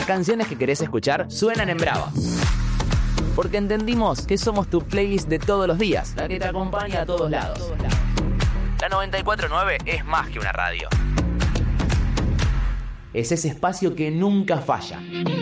canciones que querés escuchar suenan en Brava. Porque entendimos que somos tu playlist de todos los días, la que te acompaña a todos lados. La 94.9 es más que una radio. Es ese espacio que nunca falla.